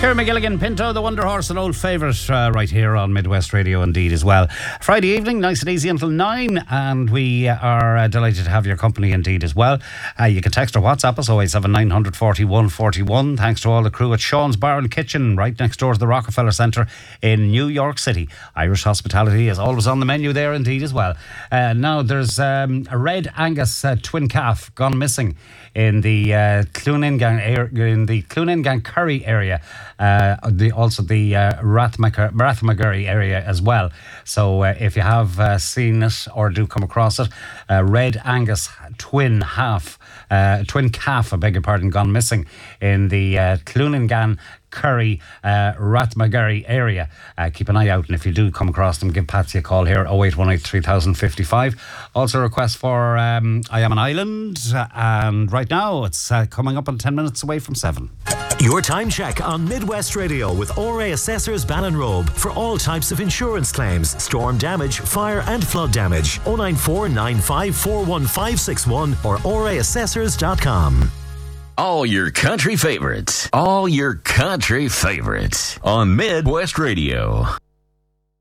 Ciara McGilligan, Pinto, the Wonder Horse, an old favourite right here on Midwest Radio indeed as well. Friday evening, nice and easy until 9, and we are delighted to have your company indeed as well. You can text or WhatsApp us 087 900 41 41. Thanks to all the crew at Sean's Bar and Kitchen right next door to the Rockefeller Centre in New York City. Irish hospitality is always on the menu there indeed as well. Now there's a red Angus twin calf gone missing in the Cluningan Curry area. Also the Rathmagurry area as well. So if you have seen it or do come across it, red Angus twin calf, gone missing in the Cluningan Curry, Rathmagurry area. Keep an eye out, and if you do come across them, give Patsy a call here, 0818 3055. Also a request for I Am an Island, and right now it's coming up on 10 minutes away from 7. Your time check on Midwest Radio with ORA Assessors Ballinrobe for all types of insurance claims, storm damage, fire and flood damage. 094 9541561 or oraassessors.com. All your country favorites on Midwest Radio.